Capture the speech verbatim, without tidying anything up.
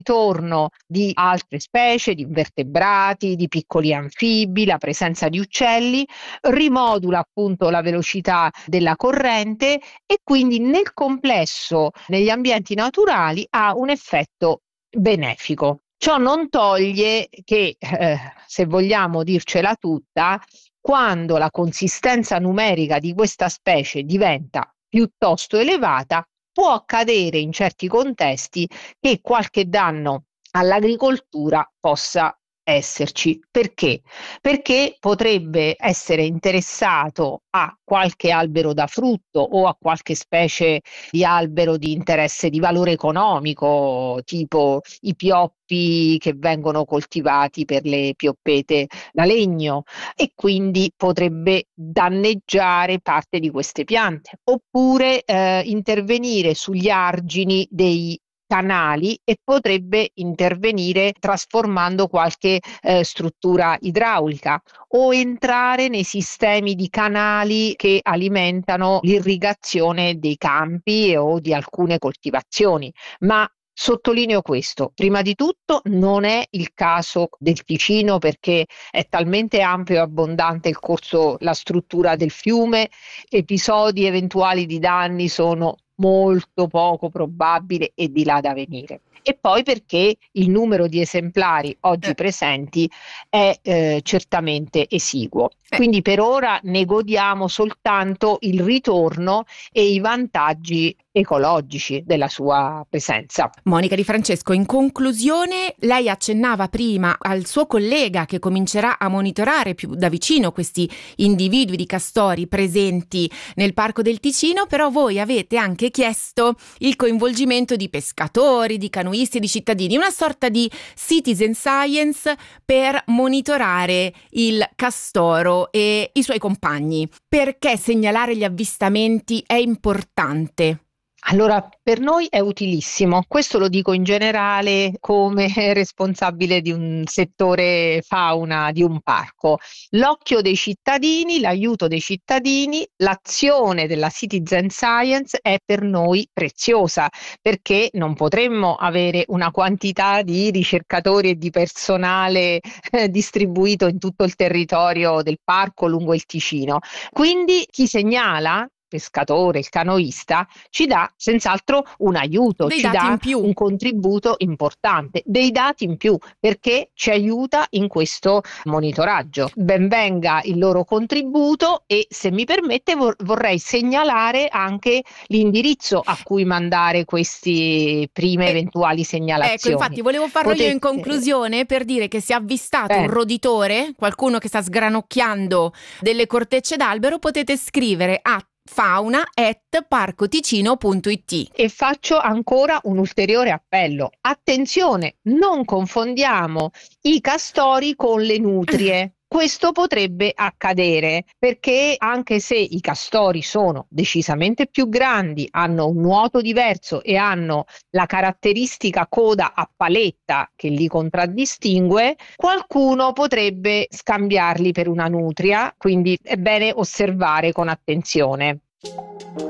ritorno di altre specie, di invertebrati, di piccoli anfibi, la presenza di uccelli, rimodula appunto la velocità della corrente e quindi nel complesso, negli ambienti naturali, ha un effetto benefico. Ciò non toglie che, eh, se vogliamo dircela tutta, quando la consistenza numerica di questa specie diventa piuttosto elevata, può accadere in certi contesti che qualche danno all'agricoltura possa esserci. Perché? Perché potrebbe essere interessato a qualche albero da frutto o a qualche specie di albero di interesse di valore economico, tipo i pioppi che vengono coltivati per le pioppete da legno, e quindi potrebbe danneggiare parte di queste piante, oppure eh, intervenire sugli argini dei canali e potrebbe intervenire trasformando qualche eh, struttura idraulica o entrare nei sistemi di canali che alimentano l'irrigazione dei campi o di alcune coltivazioni. Ma sottolineo questo: prima di tutto non è il caso del Ticino, perché è talmente ampio e abbondante il corso, la struttura del fiume, episodi eventuali di danni sono molto poco probabili e di là da venire. E poi perché il numero di esemplari oggi Eh, presenti è eh, certamente esiguo. eh. Quindi per ora ne godiamo soltanto il ritorno e i vantaggi ecologici della sua presenza. Monica Di Francesco, in conclusione, lei accennava prima al suo collega che comincerà a monitorare più da vicino questi individui di castori presenti nel Parco del Ticino, però voi avete anche chiesto il coinvolgimento di pescatori, di canoisti e di cittadini, una sorta di citizen science per monitorare il castoro e i suoi compagni. Perché segnalare gli avvistamenti è importante? Allora, per noi è utilissimo, questo lo dico in generale come responsabile di un settore fauna di un parco. L'occhio dei cittadini, l'aiuto dei cittadini, l'azione della citizen science è per noi preziosa, perché non potremmo avere una quantità di ricercatori e di personale eh, distribuito in tutto il territorio del parco lungo il Ticino. Quindi chi segnala, pescatore, il canoista, ci dà senz'altro un aiuto, Dei ci dati dà in più. un contributo importante, dei dati in più, perché ci aiuta in questo monitoraggio. Ben venga il loro contributo e, se mi permette, vor- vorrei segnalare anche l'indirizzo a cui mandare queste prime Eh, eventuali Ecco, segnalazioni. infatti volevo farlo io in Potete, conclusione per dire che se avvistate un eh, roditore, qualcuno che sta sgranocchiando delle cortecce d'albero, potete scrivere a fauna at parcoticino punto it. E faccio ancora un ulteriore appello. Attenzione, non confondiamo i castori con le nutrie. Questo potrebbe accadere perché, anche se i castori sono decisamente più grandi, hanno un nuoto diverso e hanno la caratteristica coda a paletta che li contraddistingue, qualcuno potrebbe scambiarli per una nutria, quindi è bene osservare con attenzione.